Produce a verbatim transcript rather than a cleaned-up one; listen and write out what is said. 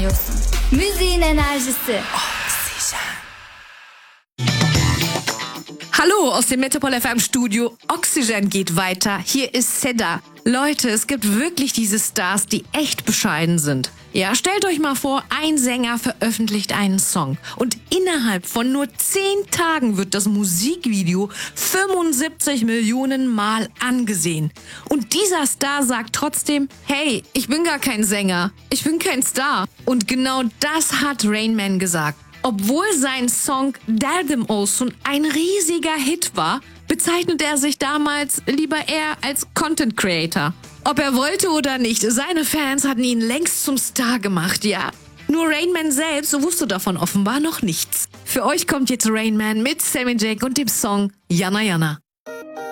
dinliyorsun. Müziğin enerjisi. Hallo aus dem Metropol F M Studio. Oxygen geht weiter. Hier ist Seda. Leute, es gibt wirklich diese Stars, die echt bescheiden sind. Ja, stellt euch mal vor, ein Sänger veröffentlicht einen Song und innerhalb von nur zehn Tagen wird das Musikvideo fünfundsiebzig Millionen Mal angesehen. Und dieser Star sagt trotzdem, hey, ich bin gar kein Sänger, ich bin kein Star. Und genau das hat Rain Man gesagt. Obwohl sein Song Daldim Olsun ein riesiger Hit war, bezeichnet er sich damals lieber eher als Content Creator. Ob er wollte oder nicht, seine Fans hatten ihn längst zum Star gemacht, ja. Nur Rain Man selbst wusste davon offenbar noch nichts. Für euch kommt jetzt Rain Man mit Sammy Jake und dem Song Yana Yana.